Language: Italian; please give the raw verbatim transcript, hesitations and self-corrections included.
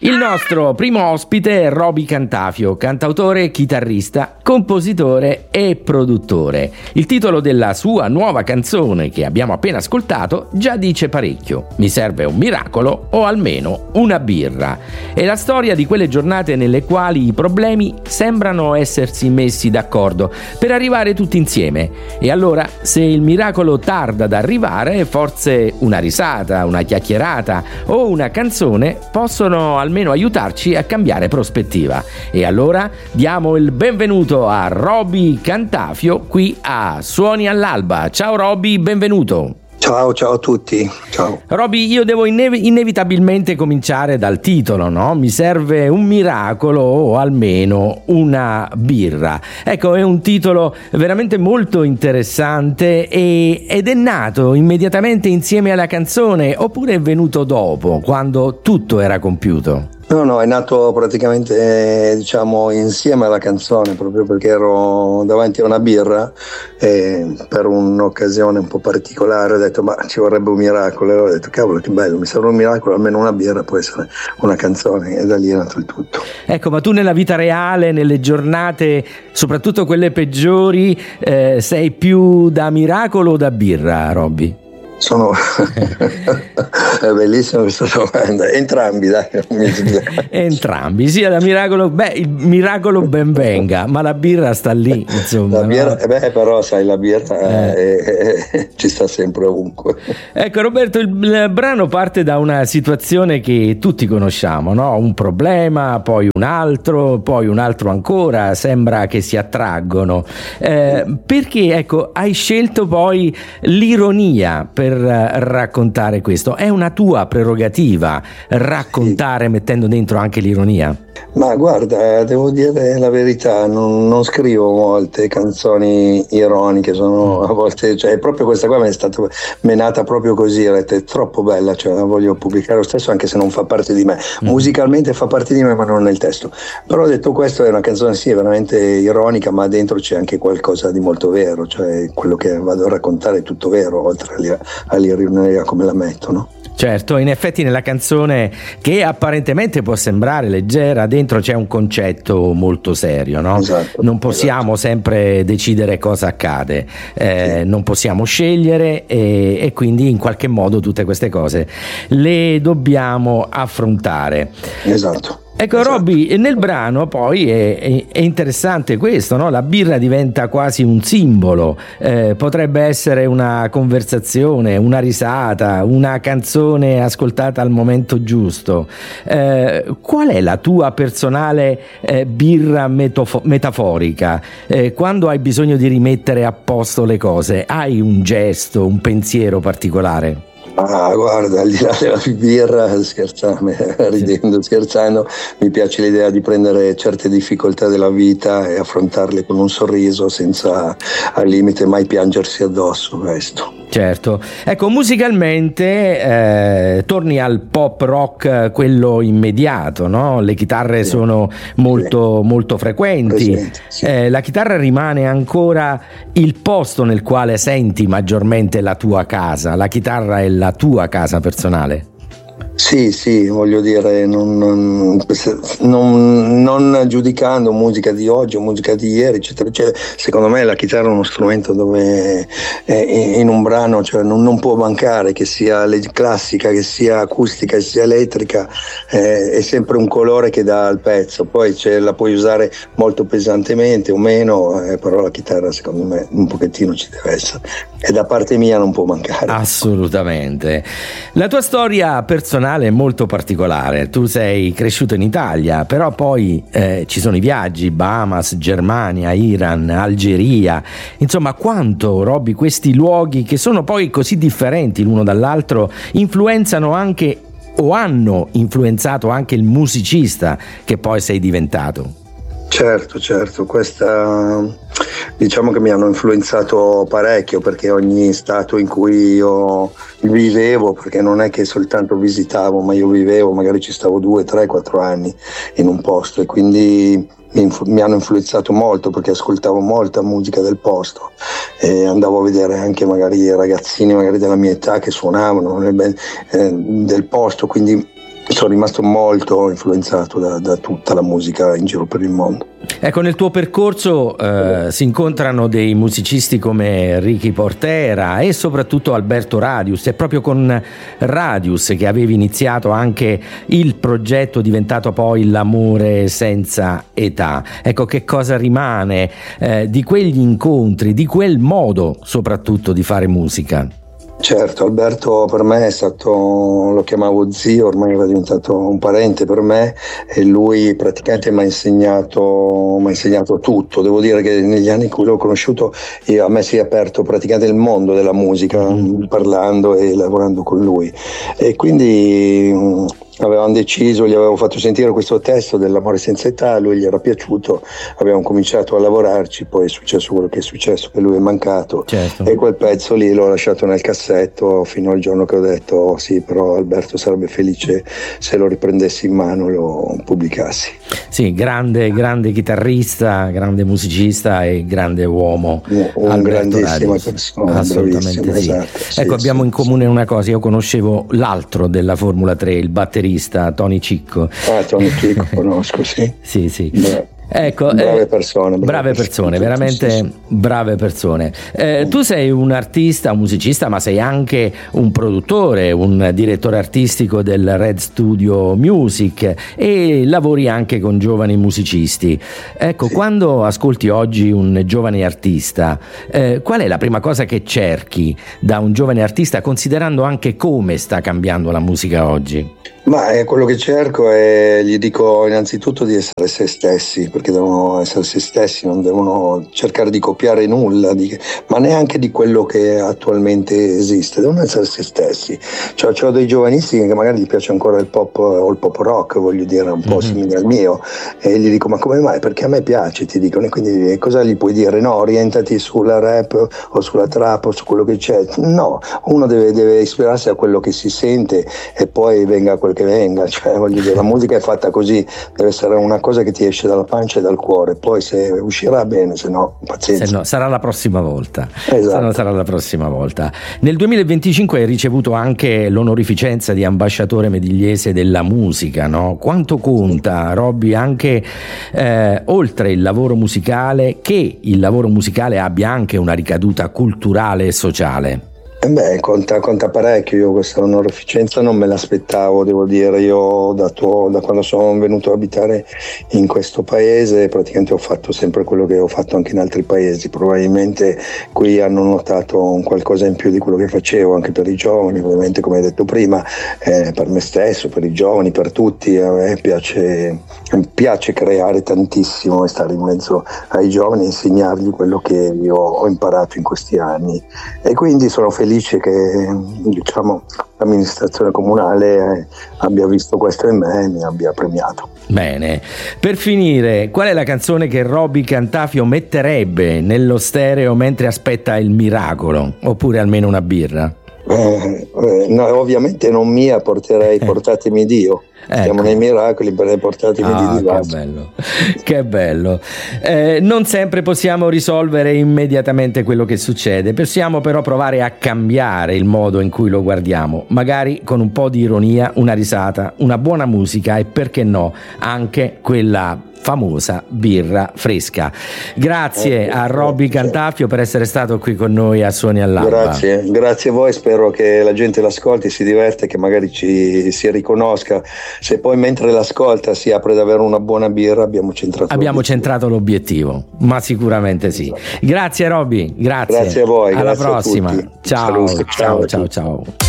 Il nostro primo ospite è Roby Cantafio, cantautore, chitarrista, compositore e produttore. Il titolo della sua nuova canzone che abbiamo appena ascoltato già dice parecchio: mi serve un miracolo o almeno una birra. È la storia di quelle giornate nelle quali i problemi sembrano essersi messi d'accordo per arrivare tutti insieme. E allora, se il miracolo tarda ad arrivare, forse una risata, una chiacchierata o una canzone possono almeno aiutarci a cambiare prospettiva. E allora diamo il benvenuto a Roby Cantafio qui a Suoni all'Alba. Ciao Roby, benvenuto. Ciao, ciao a tutti. Ciao. Roby, io devo innev- inevitabilmente cominciare dal titolo, no? Mi serve un miracolo o almeno una birra. Ecco, è un titolo veramente molto interessante e- ed è nato immediatamente insieme alla canzone oppure è venuto dopo, quando tutto era compiuto? No, no, è nato praticamente, eh, diciamo, insieme alla canzone, proprio perché ero davanti a una birra e per un'occasione un po' particolare ho detto, ma ci vorrebbe un miracolo, e ho detto, cavolo, che bello, mi serve un miracolo, almeno una birra può essere una canzone, e da lì è nato il tutto. Ecco, ma tu nella vita reale, nelle giornate, soprattutto quelle peggiori, eh, sei più da miracolo o da birra, Roby? Sono è bellissima questa domanda. Entrambi, dai. Entrambi, sia da miracolo, beh, il miracolo ben venga, ma la birra sta lì, insomma. La birra, no? eh beh, però sai, la birra eh. Eh, eh, ci sta sempre ovunque. Ecco Roberto, il, il brano parte da una situazione che tutti conosciamo, no? Un problema, poi un altro, poi un altro ancora, sembra che si attraggono. Eh, perché, ecco, hai scelto poi l'ironia per raccontare questo? È una tua prerogativa raccontare sì, mettendo dentro anche l'ironia? Ma guarda, devo dire la verità, non, non scrivo molte canzoni ironiche, sono a volte, cioè proprio questa qua mi è stata menata proprio così, ho detto, è troppo bella, cioè la voglio pubblicare lo stesso anche se non fa parte di me, musicalmente fa parte di me ma non nel testo, però ho detto questo è una canzone sì, veramente ironica, ma dentro c'è anche qualcosa di molto vero, cioè quello che vado a raccontare è tutto vero, oltre all'ironia come la metto, no? Certo, in effetti nella canzone, che apparentemente può sembrare leggera, dentro c'è un concetto molto serio, no? Esatto, non possiamo esatto. sempre decidere cosa accade, eh, sì. non possiamo scegliere e, e quindi in qualche modo tutte queste cose le dobbiamo affrontare. Esatto. Ecco esatto. Roby, nel brano poi è, è, è interessante questo, no? La birra diventa quasi un simbolo, eh, potrebbe essere una conversazione, una risata, una canzone ascoltata al momento giusto. Eh, qual è la tua personale eh, birra metofo- metaforica? Eh, quando hai bisogno di rimettere a posto le cose, hai un gesto, un pensiero particolare? Ah, guarda, al di là della birra, scherzando, ridendo, scherzando, mi piace l'idea di prendere certe difficoltà della vita e affrontarle con un sorriso senza al limite mai piangersi addosso, questo. Certo, ecco, musicalmente eh, torni al pop rock, quello immediato, no? Le chitarre sì. sono molto, sì. molto frequenti, Presente, sì. eh, la chitarra rimane ancora il posto nel quale senti maggiormente la tua casa, la chitarra è la tua casa personale. Sì, sì, voglio dire, non, non, non, non giudicando musica di oggi o musica di ieri, eccetera, eccetera, secondo me la chitarra è uno strumento dove eh, in un brano cioè, non, non può mancare, che sia classica, che sia acustica, che sia elettrica, eh, è sempre un colore che dà al pezzo, poi cioè, la puoi usare molto pesantemente o meno, eh, però la chitarra secondo me un pochettino ci deve essere e da parte mia non può mancare. Assolutamente. La tua storia personale è molto particolare, tu sei cresciuto in Italia, però poi eh, ci sono i viaggi, Bahamas, Germania, Iran, Algeria, insomma quanto, Roby, questi luoghi che sono poi così differenti l'uno dall'altro influenzano anche o hanno influenzato anche il musicista che poi sei diventato? Certo, certo, questa diciamo che mi hanno influenzato parecchio, perché ogni stato in cui io vivevo, perché non è che soltanto visitavo, ma io vivevo, magari ci stavo due, tre, quattro anni in un posto e quindi mi, inf- mi hanno influenzato molto, perché ascoltavo molta musica del posto e andavo a vedere anche magari ragazzini magari della mia età che suonavano nel, eh, del posto, quindi sono rimasto molto influenzato da, da tutta la musica in giro per il mondo. Ecco, nel tuo percorso eh, si incontrano dei musicisti come Ricky Portera e soprattutto Alberto Radius. È proprio con Radius che avevi iniziato anche il progetto diventato poi L'amore senza età. Ecco, che cosa rimane eh, di quegli incontri, di quel modo soprattutto di fare musica? Certo, Alberto per me è stato, lo chiamavo zio, ormai era diventato un parente per me, e lui praticamente mi ha insegnato, mi ha insegnato tutto. Devo dire che negli anni in cui l'ho conosciuto io, a me si è aperto praticamente il mondo della musica, mm. parlando e lavorando con lui, e quindi avevamo deciso, gli avevo fatto sentire questo testo dell'amore senza età, a lui gli era piaciuto, abbiamo cominciato a lavorarci, poi è successo quello che è successo, che lui è mancato, certo. E quel pezzo lì l'ho lasciato nel cassetto fino al giorno che ho detto oh, sì, però Alberto sarebbe felice se lo riprendessi in mano e lo pubblicassi. Sì, grande, grande chitarrista, grande musicista e grande uomo. Un grandissima persona, assolutamente sì. Esatto, sì, ecco, abbiamo sì, in comune sì. una cosa, io conoscevo l'altro della Formula tre, il batterista Tony Cicco. Ah, Tony Cicco conosco, sì. Sì, sì. Beh. Ecco, brave eh, persone, brave, brave persone, persone veramente sì, sì. brave persone. Eh, tu sei un artista, un musicista, ma sei anche un produttore, un direttore artistico del Red Studio Music e lavori anche con giovani musicisti. Ecco, sì. Quando ascolti oggi un giovane artista, eh, qual è la prima cosa che cerchi da un giovane artista, considerando anche come sta cambiando la musica oggi? Ma eh, quello che cerco è, gli dico innanzitutto di essere se stessi, perché devono essere se stessi, non devono cercare di copiare nulla, di, ma neanche di quello che attualmente esiste, devono essere se stessi. Cioè, c'ho dei giovanissimi che magari gli piace ancora il pop o il pop rock, voglio dire, un po' mm-hmm. simile al mio, e gli dico ma come mai? Perché a me piace, ti dicono, e quindi cosa gli puoi dire? No, orientati sulla rap o sulla trap o su quello che c'è. No, uno deve, deve ispirarsi a quello che si sente e poi venga quel che venga, cioè voglio dire, la musica è fatta così, deve essere una cosa che ti esce dalla pancia e dal cuore, poi se uscirà bene, se no pazienza. Se no, sarà la prossima volta. Esatto. Se no, sarà la prossima volta. Nel duemilaventicinque hai ricevuto anche l'onorificenza di ambasciatore medigliese della musica, no? Quanto conta, Robby, anche eh, oltre il lavoro musicale, che il lavoro musicale abbia anche una ricaduta culturale e sociale? Eh beh, conta, conta parecchio. Io questa onorificenza non me l'aspettavo, devo dire. Io dato, da quando sono venuto a abitare in questo paese praticamente ho fatto sempre quello che ho fatto anche in altri paesi. Probabilmente qui hanno notato un qualcosa in più di quello che facevo, anche per i giovani, ovviamente, come hai detto prima, eh, per me stesso, per i giovani, per tutti. A me piace, mi piace creare tantissimo e stare in mezzo ai giovani e insegnargli quello che io ho imparato in questi anni, e quindi sono felice felice che, diciamo, l'amministrazione comunale abbia visto questo in me e mi abbia premiato. Bene, per finire, qual è la canzone che Robby Cantafio metterebbe nello stereo mentre aspetta il miracolo, oppure almeno una birra? Eh, eh, no, ovviamente non mia, porterei Portatemi Dio. Ecco. Siamo nei miracoli, per Portatemi ah, Dio. Che bello, che bello. Eh, non sempre possiamo risolvere immediatamente quello che succede, possiamo però provare a cambiare il modo in cui lo guardiamo, magari con un po' di ironia, una risata, una buona musica e perché no anche quella famosa birra fresca. Grazie a Robby Cantafio per essere stato qui con noi a Suoni all'Alba. Grazie, grazie a voi, spero che la gente l'ascolti, si diverte, che magari ci si riconosca. Se poi mentre l'ascolta si apre davvero una buona birra, abbiamo centrato abbiamo l'obiettivo. centrato l'obiettivo, ma sicuramente sì. Grazie Robby, grazie. Grazie a voi, alla grazie prossima. A tutti. Ciao, Salute, ciao, ciao, ciao, ciao.